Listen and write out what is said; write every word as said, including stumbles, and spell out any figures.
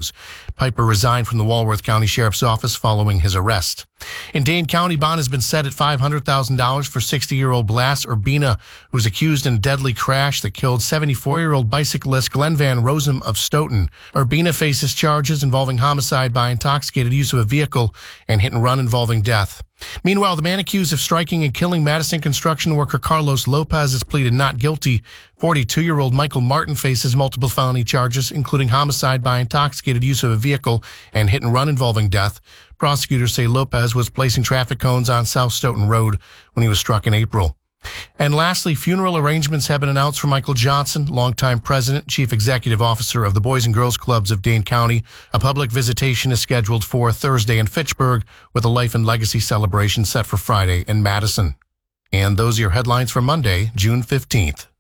Meadows. Piper resigned from the Walworth County Sheriff's Office following his arrest. In Dane County, bond has been set at five hundred thousand dollars for sixty-year-old Blas Urbina, who was accused in a deadly crash that killed seventy-four-year-old bicyclist Glenn Van Rossum of Stoughton. Urbina faces charges involving homicide by intoxicated use of a vehicle and hit and run involving death. Meanwhile, the man accused of striking and killing Madison construction worker Carlos Lopez has pleaded not guilty. forty-two-year-old Michael Martin faces multiple felony charges, including homicide by intoxicated use of a vehicle and hit and run involving death. Prosecutors say Lopez was placing traffic cones on South Stoughton Road when he was struck in April. And lastly, funeral arrangements have been announced for Michael Johnson, longtime president, chief executive officer of the Boys and Girls Clubs of Dane County. A public visitation is scheduled for Thursday in Fitchburg, with a life and legacy celebration set for Friday in Madison. And those are your headlines for Monday, June fifteenth.